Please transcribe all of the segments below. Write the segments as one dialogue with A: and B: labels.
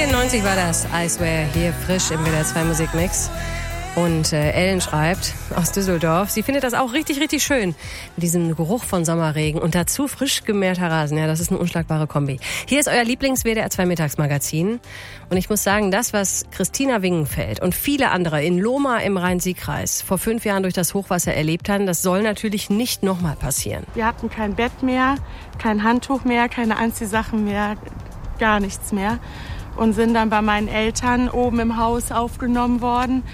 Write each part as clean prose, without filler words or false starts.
A: 94 war das, I Swear, hier frisch im WDR 2 Musikmix. Und Ellen schreibt aus Düsseldorf, sie findet das auch richtig, richtig schön. Mit diesem Geruch von Sommerregen und dazu frisch gemähter Rasen. Ja, das ist eine unschlagbare Kombi. Hier ist euer Lieblings-WDR 2 Mittagsmagazin. Und ich muss sagen, das, was Christina Wingenfeld und viele andere in Lohmar im Rhein-Sieg-Kreis vor 5 Jahren durch das Hochwasser erlebt haben, das soll natürlich nicht nochmal passieren.
B: Wir hatten kein Bett mehr, kein Handtuch mehr, keine Anziehsachen mehr, gar nichts mehr. Und sind dann bei meinen Eltern oben im Haus aufgenommen worden.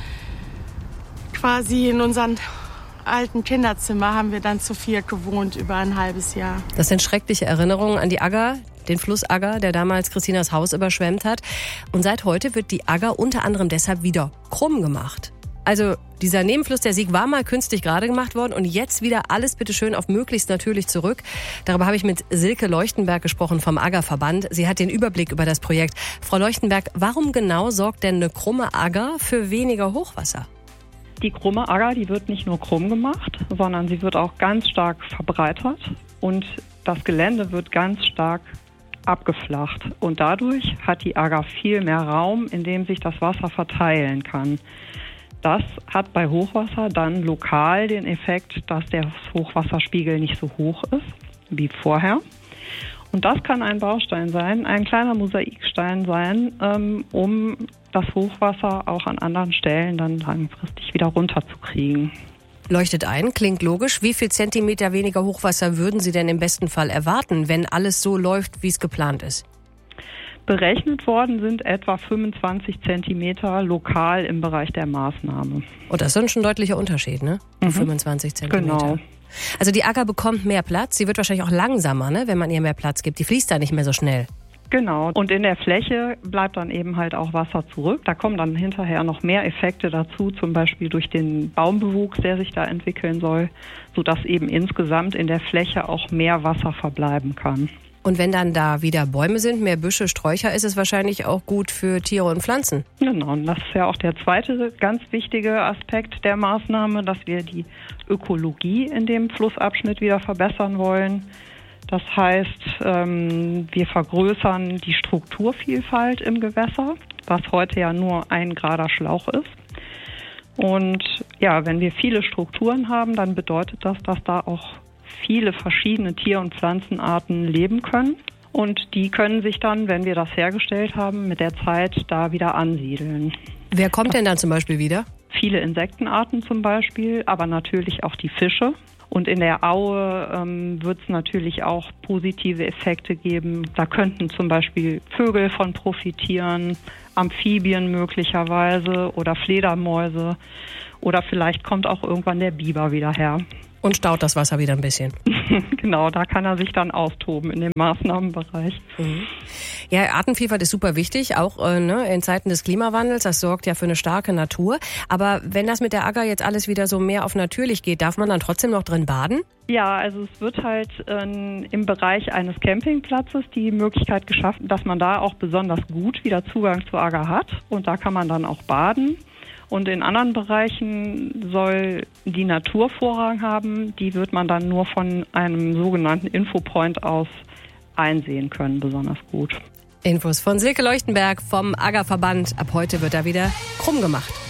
B: Quasi in unserem alten Kinderzimmer haben wir dann zu 4 gewohnt über ein halbes Jahr.
A: Das sind schreckliche Erinnerungen an die Agger, den Fluss Agger, der damals Christinas Haus überschwemmt hat. Und seit heute wird die Agger unter anderem deshalb wieder krumm gemacht. Also dieser Nebenfluss der Sieg war mal künstlich gerade gemacht worden und jetzt wieder alles bitteschön auf möglichst natürlich zurück. Darüber habe ich mit Silke Leuchtenberg gesprochen vom Aggerverband. Sie hat den Überblick über das Projekt. Frau Leuchtenberg, warum genau sorgt denn eine krumme Agger für weniger Hochwasser?
C: Die krumme Agger, die wird nicht nur krumm gemacht, sondern sie wird auch ganz stark verbreitert und das Gelände wird ganz stark abgeflacht. Und dadurch hat die Agger viel mehr Raum, in dem sich das Wasser verteilen kann. Das hat bei Hochwasser dann lokal den Effekt, dass der Hochwasserspiegel nicht so hoch ist wie vorher. Und das kann ein Baustein sein, ein kleiner Mosaikstein sein, um das Hochwasser auch an anderen Stellen dann langfristig wieder runterzukriegen.
A: Leuchtet ein, klingt logisch. Wie viel Zentimeter weniger Hochwasser würden Sie denn im besten Fall erwarten, wenn alles so läuft, wie es geplant ist?
C: Berechnet worden sind etwa 25 Zentimeter lokal im Bereich der Maßnahme.
A: Oh, das ist schon ein deutlicher Unterschied, ne? 25 Zentimeter.
C: Genau.
A: Also die Agger bekommt mehr Platz. Sie wird wahrscheinlich auch langsamer, ne, wenn man ihr mehr Platz gibt. Die fließt da nicht mehr so schnell.
C: Genau. Und in der Fläche bleibt dann eben halt auch Wasser zurück. Da kommen dann hinterher noch mehr Effekte dazu, zum Beispiel durch den Baumbewuchs, der sich da entwickeln soll, sodass eben insgesamt in der Fläche auch mehr Wasser verbleiben kann.
A: Und wenn dann da wieder Bäume sind, mehr Büsche, Sträucher, ist es wahrscheinlich auch gut für Tiere und Pflanzen.
C: Genau, und das ist ja auch der zweite ganz wichtige Aspekt der Maßnahme, dass wir die Ökologie in dem Flussabschnitt wieder verbessern wollen. Das heißt, wir vergrößern die Strukturvielfalt im Gewässer, was heute ja nur ein gerader Schlauch ist. Und ja, wenn wir viele Strukturen haben, dann bedeutet das, dass da auch viele verschiedene Tier- und Pflanzenarten leben können. Und die können sich dann, wenn wir das hergestellt haben, mit der Zeit da wieder ansiedeln.
A: Wer kommt denn dann zum Beispiel wieder?
C: Viele Insektenarten zum Beispiel, aber natürlich auch die Fische. Und in der Aue wird es natürlich auch positive Effekte geben. Da könnten zum Beispiel Vögel von profitieren, Amphibien möglicherweise oder Fledermäuse. Oder vielleicht kommt auch irgendwann der Biber wieder her.
A: Und staut das Wasser wieder ein bisschen.
C: Genau, da kann er sich dann austoben in dem Maßnahmenbereich.
A: Mhm. Ja, Artenvielfalt ist super wichtig, auch in Zeiten des Klimawandels. Das sorgt ja für eine starke Natur. Aber wenn das mit der Agger jetzt alles wieder so mehr auf natürlich geht, darf man dann trotzdem noch drin baden?
C: Ja, also es wird halt im Bereich eines Campingplatzes die Möglichkeit geschaffen, dass man da auch besonders gut wieder Zugang zur Agger hat. Und da kann man dann auch baden. Und in anderen Bereichen soll die Natur Vorrang haben. Die wird man dann nur von einem sogenannten Infopoint aus einsehen können, besonders gut.
A: Infos von Silke Leuchtenberg vom Aggerverband. Ab heute wird da wieder krumm gemacht.